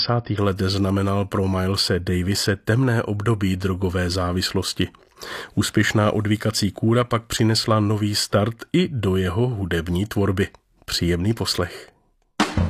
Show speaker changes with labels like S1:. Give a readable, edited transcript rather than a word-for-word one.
S1: 90. let znamenal pro Milese Davise temné období drogové závislosti. Úspěšná odvykací kúra pak přinesla nový start i do jeho hudební tvorby. Příjemný poslech.